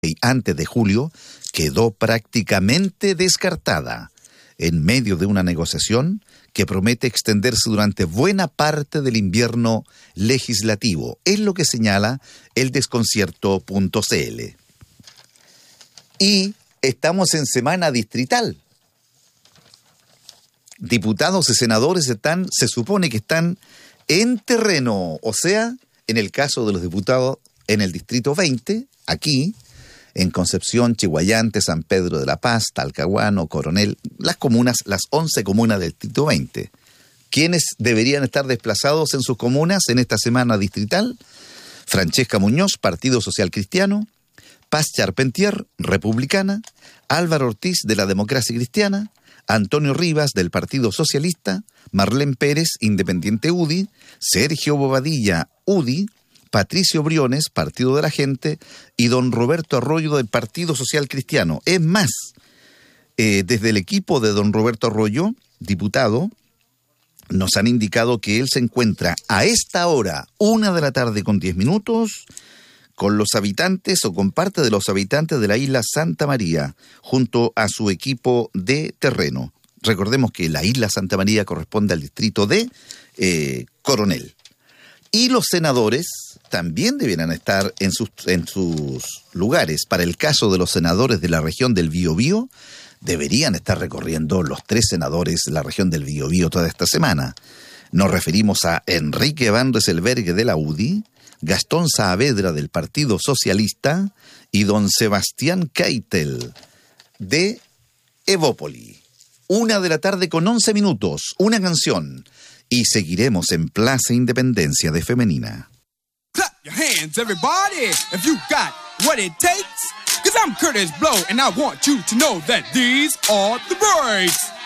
y antes de julio quedó prácticamente descartada en medio de una negociación que promete extenderse durante buena parte del invierno legislativo. Es lo que señala el desconcierto.cl. Y estamos en semana distrital. Diputados y senadores se supone que están en terreno, o sea, en el caso de los diputados en el distrito 20, aquí, en Concepción, Chiguayante, San Pedro de la Paz, Talcahuano, Coronel, las 11 comunas del distrito 20. ¿Quiénes deberían estar desplazados en sus comunas en esta semana distrital? Francesca Muñoz, Partido Social Cristiano; Paz Charpentier, Republicana; Álvaro Ortiz, de la Democracia Cristiana; Antonio Rivas, del Partido Socialista; Marlene Pérez, Independiente UDI; Sergio Bobadilla, UDI; Patricio Briones, Partido de la Gente; y don Roberto Arroyo, del Partido Social Cristiano. Es más, desde el equipo de don Roberto Arroyo, diputado, nos han indicado que él se encuentra a esta hora, 1:10 con los habitantes o con parte de los habitantes de la isla Santa María, junto a su equipo de terreno. Recordemos que la isla Santa María corresponde al distrito de Coronel. Y los senadores también debieran estar en sus lugares. Para el caso de los senadores de la región del Biobío, deberían estar recorriendo los 3 senadores de la región del Biobío toda esta semana. Nos referimos a Enrique Van Rieselberghe de la UDI, Gastón Saavedra del Partido Socialista y don Sebastián Keitel de Evópoli. 1:11, una canción. Y seguiremos en Plaza Independencia de Femenina. Clap your hands, everybody, if you got what it takes. 'Cause I'm Curtis Blow, and I want you to know that these are the breaks.